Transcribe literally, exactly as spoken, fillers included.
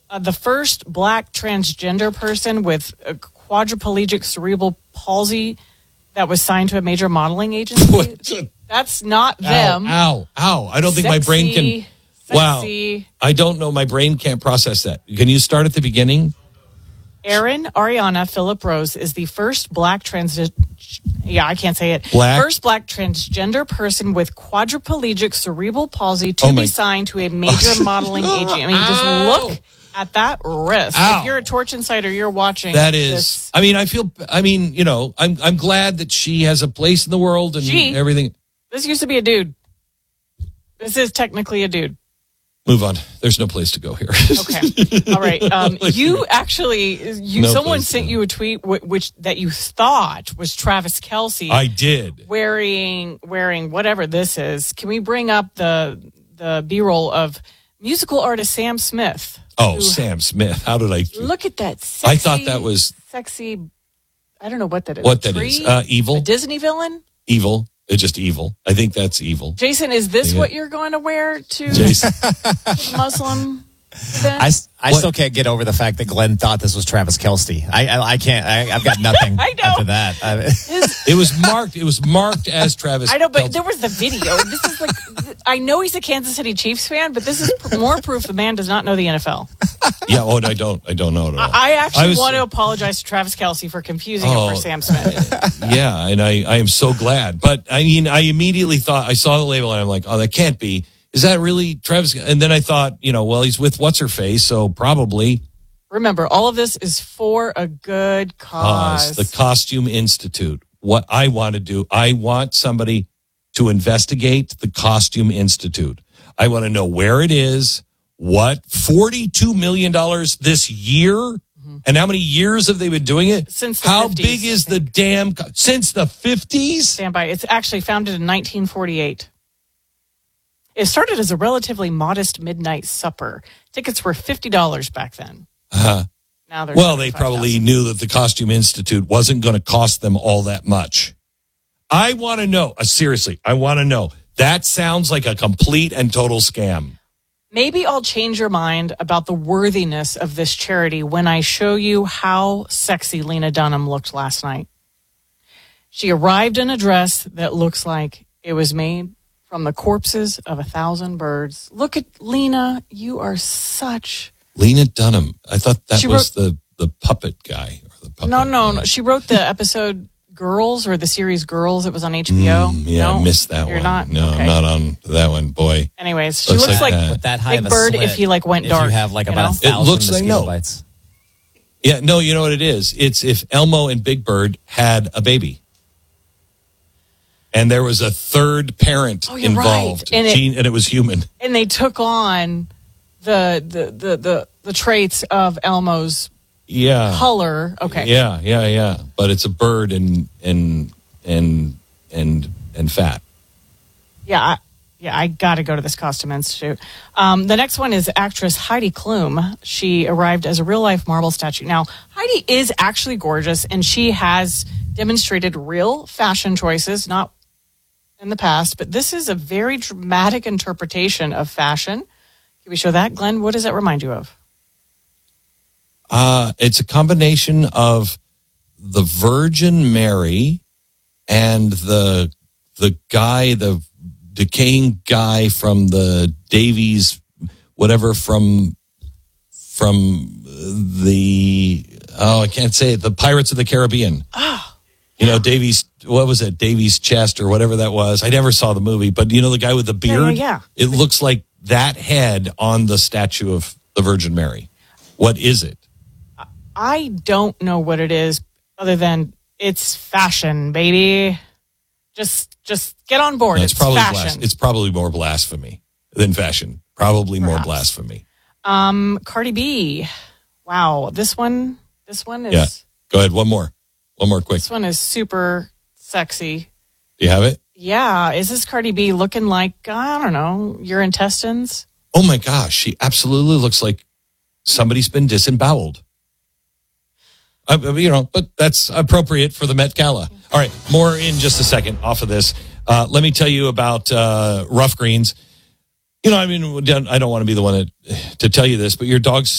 Uh, the first black transgender person with a quadriplegic cerebral palsy that was signed to a major modeling agency. That's not them. Ow, ow, ow. I don't think my brain can. Wow. Sexy. I don't know. My brain can't process that. Can you start at the beginning? Erin Ariana Phillip Rose is the first black trans. Yeah, I can't say it. Black? First black transgender person with quadriplegic cerebral palsy to Oh my- be signed to a major modeling agency. I mean, just look at that wrist. Ow. If you're a Torch Insider, you're watching. That is. this. I mean, I feel. I mean, you know, I'm. I'm glad that she has a place in the world and She? everything. This used to be a dude. This is technically a dude. Move on. There's no place to go here. Okay. All right. Um, you actually, you No someone place to sent go. you a tweet w- which that you thought was Travis Kelce I did. wearing wearing whatever this is. Can we bring up the the B-roll of musical artist Sam Smith? Oh, who- Sam Smith. How did I? Look at that. Sexy, I thought that was sexy. I don't know what that is. what A that is. tree? Uh, evil. A Disney villain. Evil. It's just evil. I think that's evil. Jason, is this Yeah. what you're going to wear to Jason. the Muslim event? I, I What? still can't get over the fact that Glenn thought this was Travis Kelce. I I, I can't. I, I've got nothing I know. after that. I, His- It was marked. It was marked as Travis. I know, but Kelce. there was the video. This is like, I know he's a Kansas City Chiefs fan, but this is pr- more proof the man does not know the N F L. Yeah. Oh, I don't. I don't know at all. I actually was- want to apologize to Travis Kelce for confusing Oh. him for Sam Smith. Yeah, and I, I am so glad. But I mean, I immediately thought I saw the label and I'm like, oh, that can't be. Is that really Travis? And then I thought, you know, well, he's with what's her face, so probably Remember, all of this is for a good cause. Cause, the Costume Institute. What I want to do, I want somebody to investigate the Costume Institute. I want to know where it is, what, forty-two million dollars this year? Mm-hmm. And how many years have they been doing it? Since the How fifties, big is I the think. damn, co- since the fifties? Stand by. It's actually founded in nineteen forty-eight. It started as a relatively modest midnight supper. Tickets were fifty dollars back then. Uh, Now they're well, they seventy-five thousand. probably knew that the Costume Institute wasn't going to cost them all that much. I want to know, uh, seriously, I want to know. That sounds like a complete and total scam. Maybe I'll change your mind about the worthiness of this charity when I show you how sexy Lena Dunham looked last night. She arrived in a dress that looks like it was made from the corpses of a thousand birds. Look at Lena. You are such... Lena Dunham. I thought that She was the, the puppet guy. Or the puppet No, no, no. She wrote the episode Girls, or the series Girls. It was on H B O. Mm, yeah, no? I missed that You're one. not? No, Okay. not on that one. Boy. Anyways, she Looks looks, like like, that. with that high Big of a Bird slit, if he like went if dark. you have like you about know? a thousand looks like mosquito no. bites. Yeah, no, you know what it is? It's if Elmo and Big Bird had a baby. And there was a third parent Oh, you're involved. right. And it- Gene- and it was human. And they took on the the the the, the traits of Elmo's Yeah. color. Okay. Yeah, yeah, yeah. But it's a bird and and and and and fat. Yeah, I, yeah, I got to go to this costume institute. Um, the next one is actress Heidi Klum. She arrived as a real life marble statue. Now, Heidi is actually gorgeous, and she has demonstrated real fashion choices, not in the past, but this is a very dramatic interpretation of fashion. Can we show that, Glenn? What does that remind you of? Uh, it's a combination of the Virgin Mary and the the guy, the decaying guy from the Davies, whatever from from the oh I can't say it, the Pirates of the Caribbean. Oh, You know, Davies, what was it? Davies Chest or whatever that was. I never saw the movie, but you know the guy with the Yeah, beard? yeah, It looks like that head on the statue of the Virgin Mary. What is it? I don't know what it is other than it's fashion, baby. Just just get on board. No, it's it's probably fashion. blas- it's probably more blasphemy than fashion. Probably more Perhaps. blasphemy. Um, Cardi B. Wow, this one, this one is Yeah. Go ahead. One more. One more quick. this one is super sexy. Do you have it? Yeah, is this Cardi B looking like I don't know your intestines? Oh my gosh, she absolutely looks like somebody's been disemboweled. Uh, you know, but that's appropriate for the Met Gala. All right, more in just a second off of this. Uh, let me tell you about uh, Rough Greens. You know, I mean, I don't want to be the one that, to tell you this, but your dog's